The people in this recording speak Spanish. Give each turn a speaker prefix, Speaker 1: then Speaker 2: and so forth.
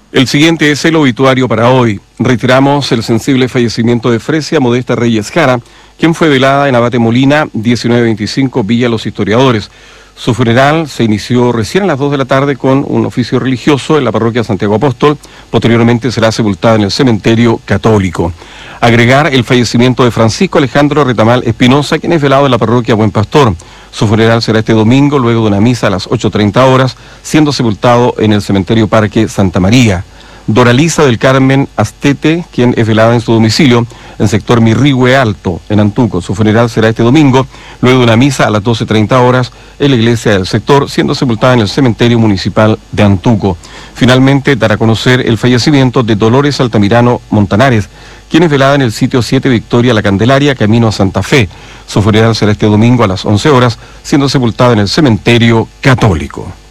Speaker 1: El siguiente es el obituario para hoy. Reiteramos el sensible fallecimiento de Fresia Modesta Reyes Jara, quien fue velada en Abate Molina, 1925, Villa Los Historiadores. Su funeral se inició recién a las 2 de la tarde con un oficio religioso en la parroquia Santiago Apóstol. Posteriormente será sepultada en el cementerio católico. Agregar el fallecimiento de Francisco Alejandro Retamal Espinosa, quien es velado en la parroquia Buen Pastor. Su funeral será este domingo, luego de una misa a las 8:30 horas, siendo sepultado en el cementerio Parque Santa María. Doralisa del Carmen Astete, quien es velada en su domicilio, en sector Mirrihue Alto, en Antuco. Su funeral será este domingo, luego de una misa a las 12:30 horas, en la iglesia del sector, siendo sepultada en el cementerio municipal de Antuco. Finalmente, dará a conocer el fallecimiento de Dolores Altamirano Montanares, quien es velada en el sitio 7 Victoria La Candelaria, camino a Santa Fe. Su funeral será este domingo a las 11 horas, siendo sepultada en el cementerio católico.